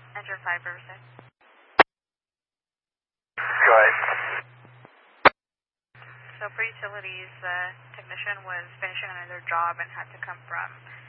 Enter 5 Riverside. Go ahead. So for utilities, the technician was finishing another job and had to come from